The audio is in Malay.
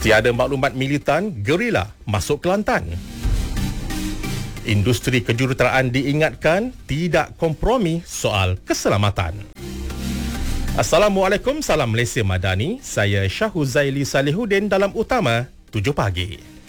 Tiada maklumat militan, gerila masuk Kelantan. Industri kejuruteraan diingatkan tidak kompromi soal keselamatan. Assalamualaikum, salam Malaysia Madani. Saya Syahuzaili Salihuddin dalam Utama 7 Pagi.